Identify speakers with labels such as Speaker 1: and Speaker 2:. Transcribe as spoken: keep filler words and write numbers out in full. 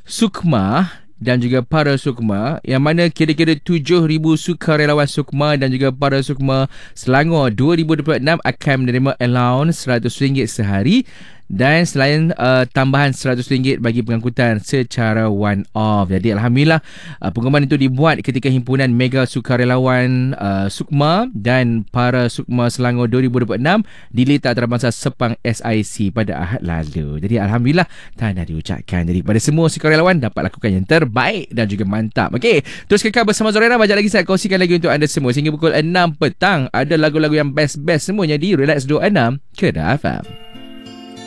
Speaker 1: Sukma dan juga para Sukma, yang mana kira-kira tujuh ribu sukarelawan Sukma dan juga para Sukma Selangor dua ribu dua puluh enam akan menerima allowance seratus ringgit sehari, dan selain uh, tambahan seratus ringgit bagi pengangkutan secara one off. Jadi Alhamdulillah, uh, pengumuman itu dibuat ketika himpunan Mega Sukarelawan uh, Sukma dan para Sukma Selangor dua ribu dua puluh enam di Lita Antarabangsa Sepang S I C pada Ahad lalu. Jadi Alhamdulillah, tahniah diucapkan. Jadi pada semua sukarelawan dapat lakukan yang terbaik dan juga mantap. Okey, terus kekal bersama Zorana. Banyak lagi saya kongsikan lagi untuk anda semua. Sehingga pukul enam petang ada lagu-lagu yang best-best semuanya di Relax dua puluh enam Kedah F M.